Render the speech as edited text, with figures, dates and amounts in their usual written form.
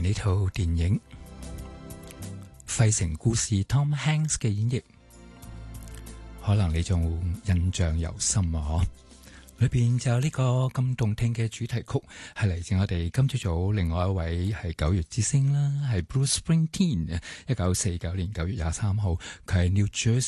呢套電影《費城故事》Tom Hanks 嘅演繹，可能你仲印象猶深啊！裏邊就有呢個咁動聽嘅主題曲，係嚟自我哋今朝早另外一位係9月之星啦，係 Bruce Springsteen，1949年9月23號，佢係 New Jersey